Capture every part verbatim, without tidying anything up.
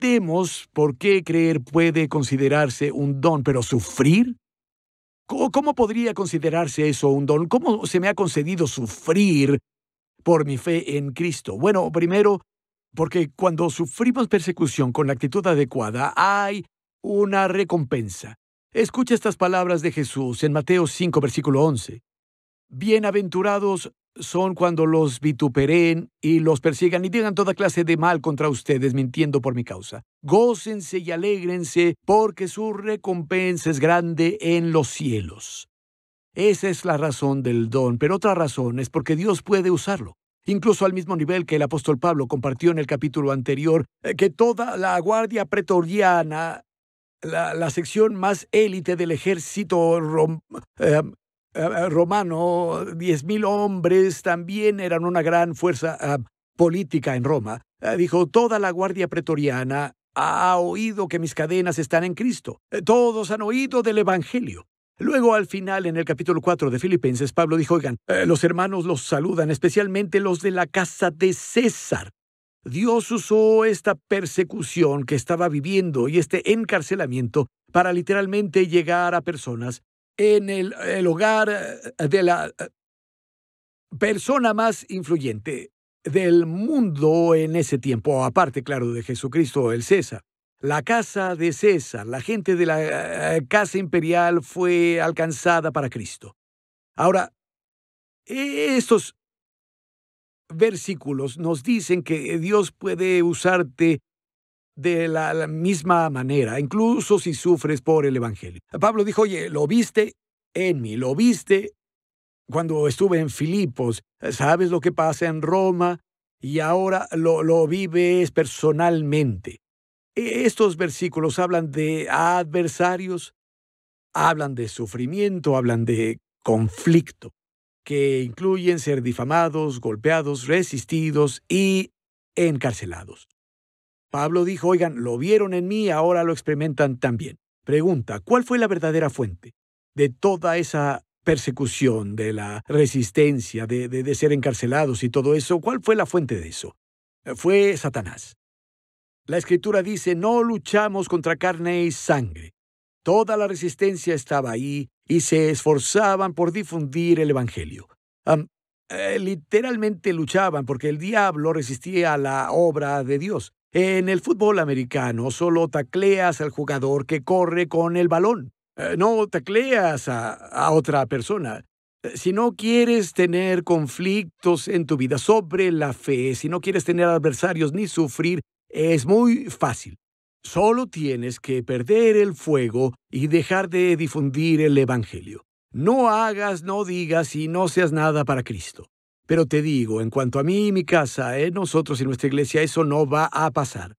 Entendemos por qué creer puede considerarse un don, pero ¿sufrir? ¿Cómo, cómo podría considerarse eso un don? ¿Cómo se me ha concedido sufrir por mi fe en Cristo? Bueno, primero, porque cuando sufrimos persecución con la actitud adecuada, hay una recompensa. Escucha estas palabras de Jesús en Mateo cinco, versículo once. Bienaventurados son cuando los vituperen y los persigan y digan toda clase de mal contra ustedes, mintiendo por mi causa. Gócense y alégrense, porque su recompensa es grande en los cielos. Esa es la razón del don, pero otra razón es porque Dios puede usarlo. Incluso al mismo nivel que el apóstol Pablo compartió en el capítulo anterior, que toda la guardia pretoriana, la, la sección más élite del ejército rom, eh, eh, romano, diez mil hombres, también eran una gran fuerza eh, política en Roma. Eh, dijo, toda la guardia pretoriana ha oído que mis cadenas están en Cristo. Eh, todos han oído del Evangelio. Luego, al final, en el capítulo cuatro de Filipenses, Pablo dijo, oigan, eh, los hermanos los saludan, especialmente los de la casa de César. Dios usó esta persecución que estaba viviendo y este encarcelamiento para literalmente llegar a personas en el, el hogar de la persona más influyente del mundo en ese tiempo, aparte, claro, de Jesucristo, el César. La casa de César, la gente de la uh, casa imperial fue alcanzada para Cristo. Ahora, estos versículos nos dicen que Dios puede usarte de la, la misma manera, incluso si sufres por el Evangelio. Pablo dijo, oye, lo viste en mí, lo viste cuando estuve en Filipos, sabes lo que pasa en Roma y ahora lo, lo vives personalmente. Estos versículos hablan de adversarios, hablan de sufrimiento, hablan de conflicto, que incluyen ser difamados, golpeados, resistidos y encarcelados. Pablo dijo, oigan, lo vieron en mí, ahora lo experimentan también. Pregunta, ¿cuál fue la verdadera fuente de toda esa persecución, de la resistencia, de, de, de ser encarcelados y todo eso? ¿Cuál fue la fuente de eso? Fue Satanás. La Escritura dice, no luchamos contra carne y sangre. Toda la resistencia estaba ahí y se esforzaban por difundir el Evangelio. Um, eh, literalmente luchaban porque el diablo resistía a la obra de Dios. En el fútbol americano solo tacleas al jugador que corre con el balón. Eh, no tacleas a, a otra persona. Eh, si no quieres tener conflictos en tu vida sobre la fe, si no quieres tener adversarios ni sufrir, es muy fácil. Solo tienes que perder el fuego y dejar de difundir el Evangelio. No hagas, no digas y no seas nada para Cristo. Pero te digo, en cuanto a mí y mi casa, eh, nosotros y nuestra iglesia, eso no va a pasar.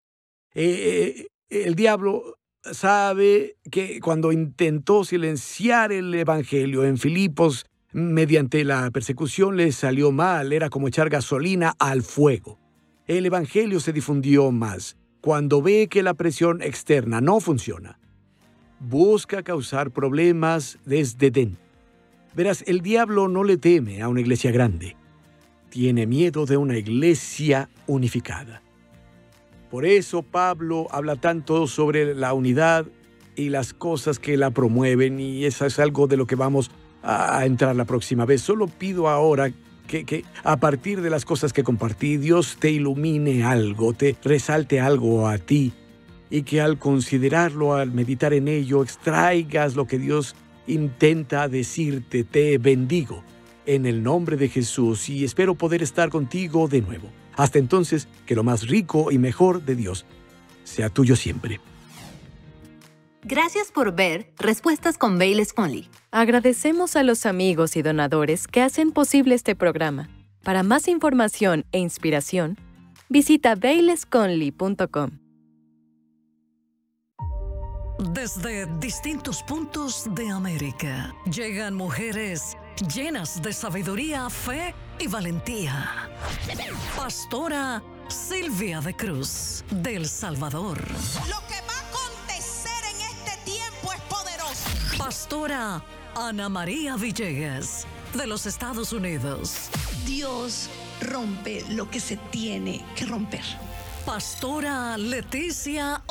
Eh, eh, el diablo sabe que cuando intentó silenciar el Evangelio en Filipos, mediante la persecución le salió mal, era como echar gasolina al fuego. El Evangelio se difundió más cuando ve que la presión externa no funciona. Busca causar problemas desde dentro. Verás, el diablo no le teme a una iglesia grande. Tiene miedo de una iglesia unificada. Por eso Pablo habla tanto sobre la unidad y las cosas que la promueven, y eso es algo de lo que vamos a entrar la próxima vez. Solo pido ahora Que, que a partir de las cosas que compartí, Dios te ilumine algo, te resalte algo a ti, y que al considerarlo, al meditar en ello, extraigas lo que Dios intenta decirte. Te bendigo en el nombre de Jesús y espero poder estar contigo de nuevo. Hasta entonces, que lo más rico y mejor de Dios sea tuyo siempre. Gracias por ver Respuestas con Bayless Conley. Agradecemos a los amigos y donadores que hacen posible este programa. Para más información e inspiración, visita bayless conley punto com. Desde distintos puntos de América llegan mujeres llenas de sabiduría, fe y valentía. Pastora Silvia de Cruz, de El Salvador. Lo que va a acontecer en este tiempo es poderoso. Pastora Ana María Villegas, de los Estados Unidos. Dios rompe lo que se tiene que romper. Pastora Leticia